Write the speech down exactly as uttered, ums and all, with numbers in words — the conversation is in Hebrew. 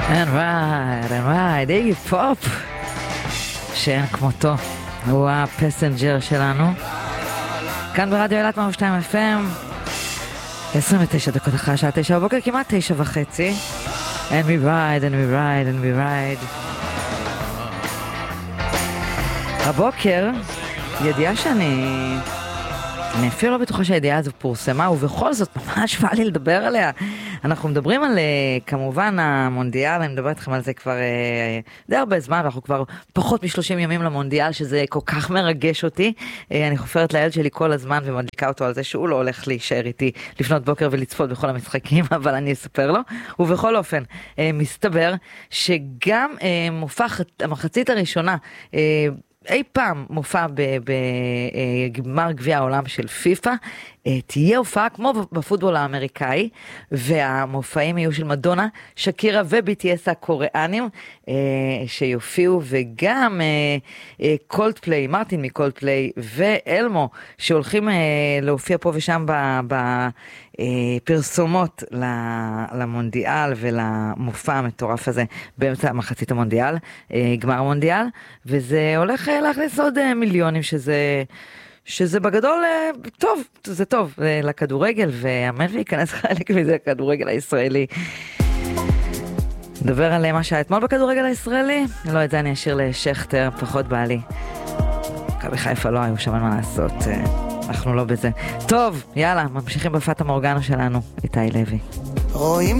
אין רייד, אין רייד, איגי פופ שאין כמותו, הוא הפסנג'ר שלנו כאן ברדיו אילת מאה ושתיים אף אם, עשרים ותשע דקות אחרי השעה תשע בבוקר, כמעט תשע וחצי. And we ride, and we ride, and we ride. הבוקר, ידיעה שאני... אני אפילו לא בטוחה שהידיעה הזו פורסמה, ובכל זאת ממש בא לי לדבר עליה. אנחנו מדברים על, כמובן, המונדיאל, אני מדברת איתכם על זה כבר די הרבה זמן, ואנחנו כבר פחות מ-שלושים ימים למונדיאל, שזה כל כך מרגש אותי. אני חופרת לילד שלי כל הזמן ומדליקה אותו על זה שהוא לא הולך להישאר איתי לפנות בוקר ולצפות בכל המשחקים, אבל אני אספר לו. ובכל אופן, מסתבר שגם מופע המחצית הראשונה, אי פעם מופע בגמר גביע העולם של פיפה, תהיה הופעה כמו בפוטבול האמריקאי, והמופעים יהיו של מדונה, שקירה ובי טי אס הקוריאנים שיופיעו, וגם קולדפליי, מרטין מקולדפליי ואלמו שהולכים להופיע פה ושם בפרסומות למונדיאל ולמופע המטורף הזה באמצע מחצית המונדיאל, גמר המונדיאל, וזה הולך להכניס עוד מיליונים, שזה שזה בגדול טוב, זה טוב לכדורגל, ואמן להיכנס חלק מזה הכדורגל הישראלי. נדבר על מה שהיה אתמול בכדורגל הישראלי, לא, את זה אני אשאיר לשכתר, פחות בא לי. מכבי חיפה לא היו שם מה לעשות, אנחנו לא בזה. טוב, יאללה, ממשיכים בפאטה מורגנה שלנו, איתי לוי. רואים